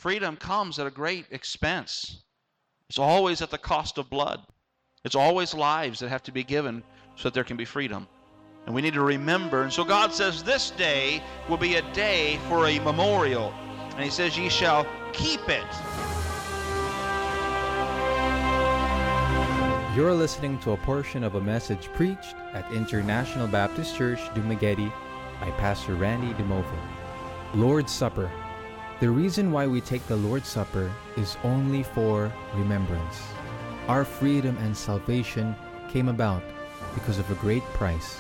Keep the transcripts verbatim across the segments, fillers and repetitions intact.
freedom comes at a great expense. It's always at the cost of blood. It's always lives that have to be given so that there can be freedom. And we need to remember. And so God says this day will be a day for a memorial. And he says, ye shall keep it. You're listening to a portion of a message preached at International Baptist Church, Dumaguete by Pastor Randy DeMovo. Lord's Supper. The reason why we take the Lord's Supper is only for remembrance. Our freedom and salvation came about because of a great price.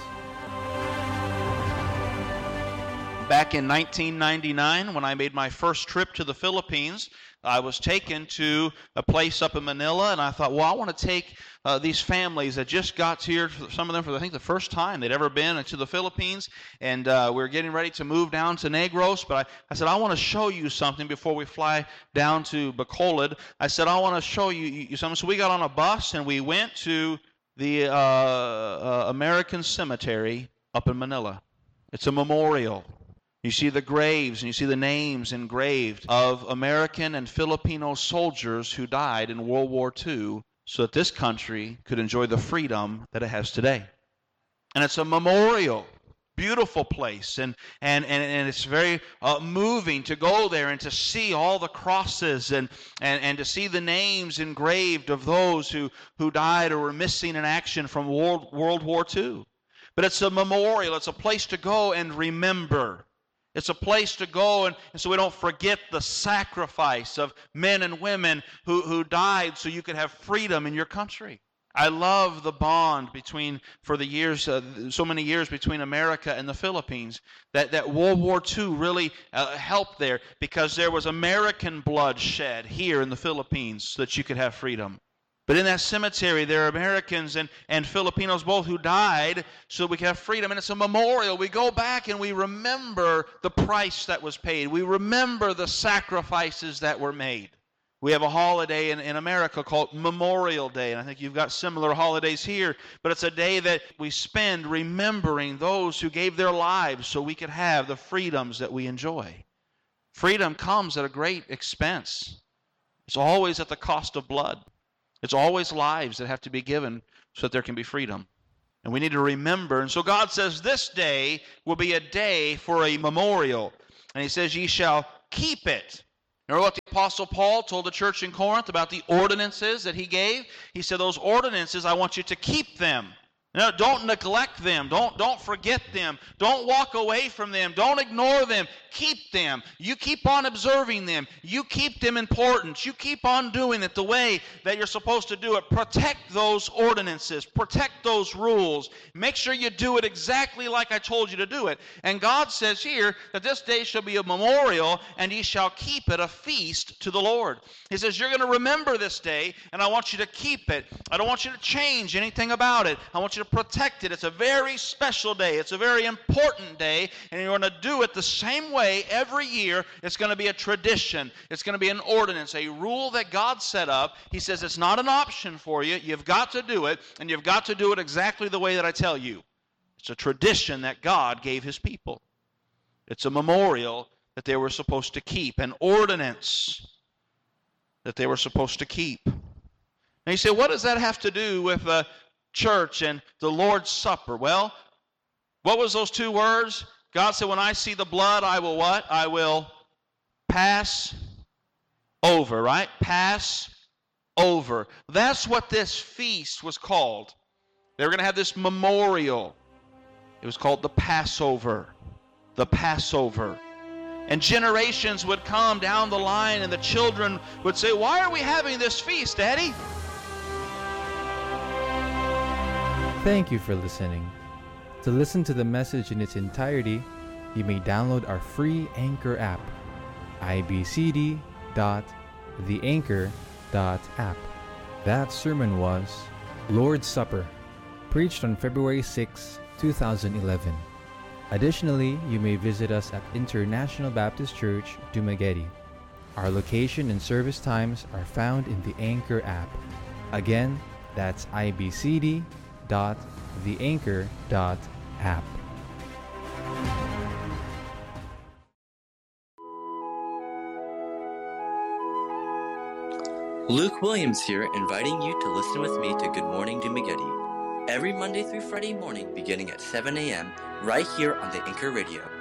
Back in nineteen ninety-nine, when I made my first trip to the Philippines, I was taken to a place up in Manila, and I thought, well, I want to take uh, these families that just got here, some of them for, I think, the first time they'd ever been to the Philippines, and uh, we were getting ready to move down to Negros, but I, I said, I want to show you something before we fly down to Bacolod. I said, I want to show you, you something. So we got on a bus, and we went to the uh, uh, American Cemetery up in Manila. It's a memorial. You see the graves and you see the names engraved of American and Filipino soldiers who died in World War Two so that this country could enjoy the freedom that it has today. And it's a memorial, beautiful place, and and and, and it's very uh, moving to go there and to see all the crosses and, and, and to see the names engraved of those who, who died or were missing in action from World, World War Two. But it's a memorial, it's a place to go and remember. It's a place to go, and, and so we don't forget the sacrifice of men and women who, who died so you could have freedom in your country. I love the bond between, for the years, uh, so many years between America and the Philippines, that, that World War Two really uh, helped there because there was American blood shed here in the Philippines so that you could have freedom. But in that cemetery, there are Americans and, and Filipinos both who died so we can have freedom. And it's a memorial. We go back and we remember the price that was paid. We remember the sacrifices that were made. We have a holiday in, in America called Memorial Day. And I think you've got similar holidays here. But it's a day that we spend remembering those who gave their lives so we could have the freedoms that we enjoy. Freedom comes at a great expense. It's always at the cost of blood. It's always lives that have to be given so that there can be freedom. And we need to remember. And so God says this day will be a day for a memorial. And he says, ye shall keep it. Remember what the Apostle Paul told the church in Corinth about the ordinances that he gave? He said, those ordinances, I want you to keep them. No, don't neglect them. Don't, don't forget them. Don't walk away from them. Don't ignore them. Keep them. You keep on observing them. You keep them important. You keep on doing it the way that you're supposed to do it. Protect those ordinances. Protect those rules. Make sure you do it exactly like I told you to do it. And God says here that this day shall be a memorial, and ye shall keep it a feast to the Lord. He says, you're going to remember this day, and I want you to keep it. I don't want you to change anything about it. I want you to protect it. It's a very special day. It's a very important day, and you're going to do it the same way every year. It's going to be a tradition. It's going to be an ordinance, a rule that God set up. He says it's not an option for you. You've got to do it, and you've got to do it exactly the way that I tell you. It's a tradition that God gave his people. It's a memorial that they were supposed to keep, an ordinance that they were supposed to keep. And you say, what does that have to do with the church and the Lord's Supper? Well, what was those two words? God said, when I see the blood, I will what? I will pass over, right? Pass over. That's what this feast was called. They were going to have this memorial. It was called the Passover. The Passover. And generations would come down the line, and the children would say, why are we having this feast, Daddy? Thank you for listening. To listen to the message in its entirety, you may download our free Anchor app, i b c d dot the anchor dot app. That sermon was Lord's Supper, preached on February sixth, two thousand eleven. Additionally, you may visit us at International Baptist Church, Dumaguete. Our location and service times are found in the Anchor app. Again, that's i b c d dot the anchor dot app. Luke Williams here, inviting you to listen with me to Good Morning Dumageddon. Every Monday through Friday morning beginning at seven a.m. right here on the Anchor Radio.